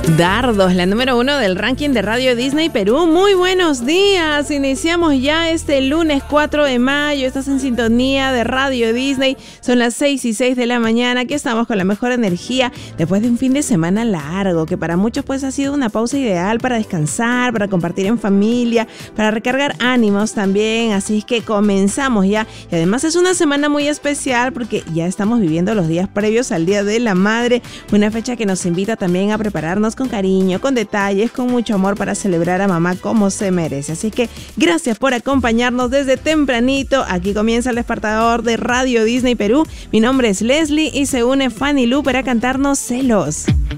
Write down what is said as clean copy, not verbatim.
Dardos, la número 1 del ranking de Radio Disney Perú. Muy buenos días, iniciamos ya este lunes 4 de mayo, estás en sintonía de Radio Disney, son las 6:06 de la mañana, aquí estamos con la mejor energía después de un fin de semana largo, que para muchos pues ha sido una pausa ideal para descansar, para compartir en familia, para recargar ánimos también, así es que comenzamos ya, y además es una semana muy especial porque ya estamos viviendo los días previos al Día de la Madre, una fecha que nos invita también a prepararnos con cariño, con detalles, con mucho amor para celebrar a mamá como se merece. Así que gracias por acompañarnos desde tempranito. Aquí comienza el despertador de Radio Disney Perú. Mi nombre es Leslie y se une Fanny Lu para cantarnos Celos.